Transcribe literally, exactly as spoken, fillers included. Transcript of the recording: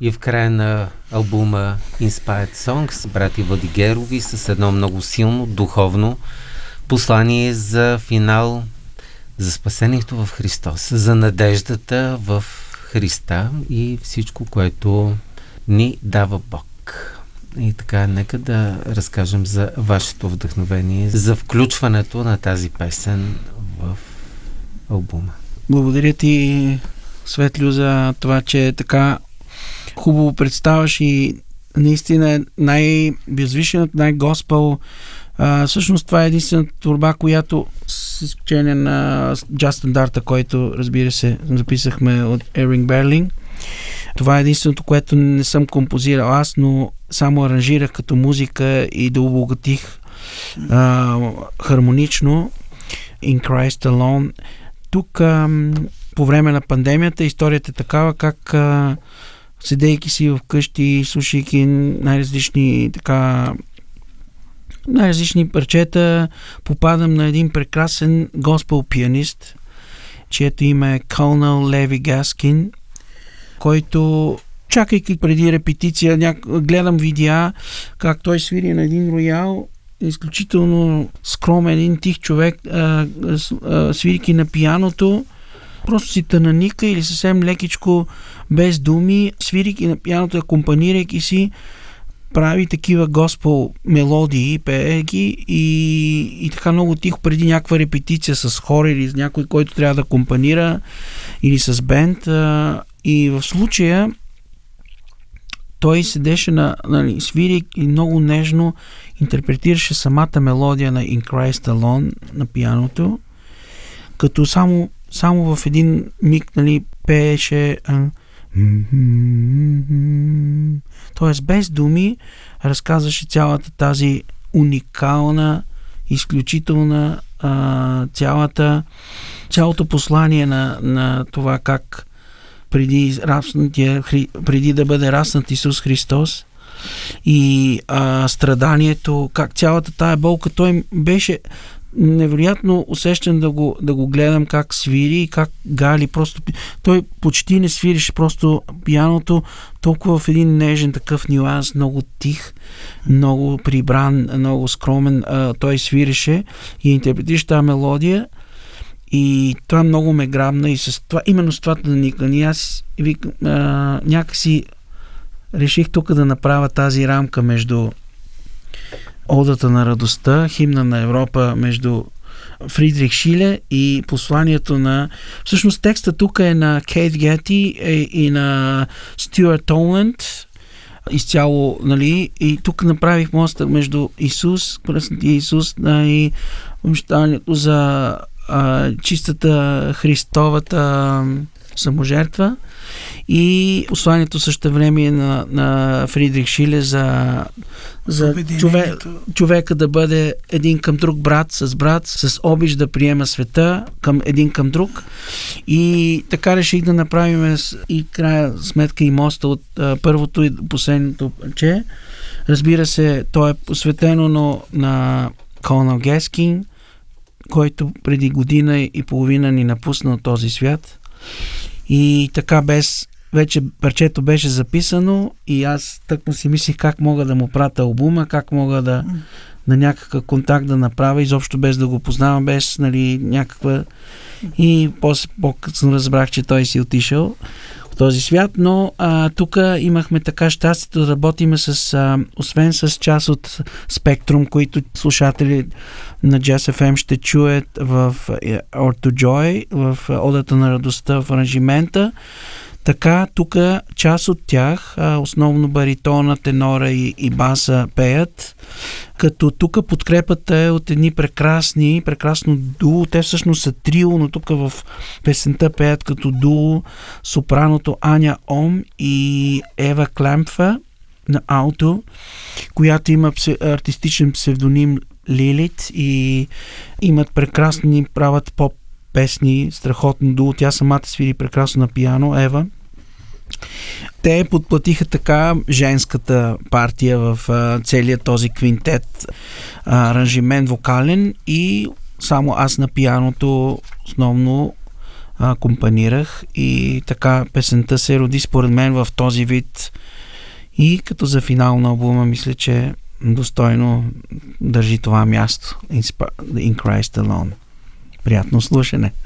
И в края на албума Inspired Songs, брати Владигерови, с едно много силно, духовно послание за финал, за спасението в Христос, за надеждата в Христа и всичко, което ни дава Бог. И така, нека да разкажем за вашето вдъхновение, за включването на тази песен в албума. Благодаря ти, Светлю, за това, че така хубаво представяш и наистина най-възвишената, най-госпел. А, всъщност това е единствената творба, която с изключение на джаз стандарта, който, разбира се, записахме от Еринг Берлинг. Това е единственото, което не съм композирал аз, но само аранжирах като музика и да обогатих а, хармонично In Christ Alone. Тук а, по време на пандемията историята е такава, как а, седейки си вкъщи, слушайки най-различни така най-различни парчета, попадам на един прекрасен госпел пианист, чието име е Колнел Леви Гаскин, който, чакайки преди репетиция, ня... гледам видеа как той свири на един роял, изключително скромен, един тих човек, а, а, свирики на пианото, просто си тънаника или съвсем лекичко, без думи, свирики на пианото, акомпанирайки си, прави такива госпел мелодии, пее ги и, и така много тихо преди някаква репетиция с хор или с някой, който трябва да акомпанира или с бенд. И в случая той седеше на, нали, свири и много нежно интерпретираше самата мелодия на In Christ Alone на пианото, като само, само в един миг, нали, пееше т.е. без думи разказваше цялата тази уникална, изключителна а, цялата, цялото послание на, на това как преди, преди да бъде раснат Исус Христос и а, страданието, как цялата тая болка, той беше невероятно усещан да го, да го гледам как свири и как гали. Просто, той почти не свириш просто пианото, толкова в един нежен такъв нюанс, много тих, много прибран, много скромен. А, той свиреше и интерпретираше тази мелодия и това много ме грабна и с това, именно с това да никън. И аз вик, а, някакси реших тук да направя тази рамка между Одата на радостта, химна на Европа, между Фридрих Шиле и посланието на... Всъщност текста тук е на Кейт Гети и на Стюарт Толанд, изцяло, нали, и тук направих моста между Исус, кръстния Исус, и обещанието за а, чистата Христовата саможертва и посланието също време на, на Фридрих Шиле за, за човек, човека да бъде един към друг брат с брат, с обич да приема света към един към друг. И така реших да направим и края сметка и моста от а, първото и последното парче. Разбира се, то е посветено на, на Колнел Гаскин, който преди година и половина ни напусна от този свят. И така без... Вече парчето беше записано и аз тъкмо си мислих как мога да му пратя албума, как мога да на някакъв контакт да направя, изобщо без да го познавам, без, нали, някаква... И после по-късно разбрах, че той си отишъл от този свят, но тук имахме така щастието да работиме с, а, освен с част от Спектрум, които слушатели на Jazz еф ем ще чуят в Ode to Joy, в Одата на радостта в аранжимента. Така, тук част от тях, основно баритона, тенора и, и баса пеят, като тук подкрепата е от едни прекрасни, прекрасно дуо, те всъщност са трио, но тук в песента пеят като дуо сопраното Аня Ом и Ева Клемфа на алто, която има артистичен псевдоним Лилит и имат прекрасни, правят поп песни, страхотно дуо. Тя самата свири прекрасно на пиано, Ева. Те подплатиха така женската партия в а, целият този квинтет, а, аранжимент вокален и само аз на пианото, основно акомпанирах и така песента се роди според мен в този вид и като за финал на албума мисля, че достойно държи това място. In Christ Alone. Приятно слушане!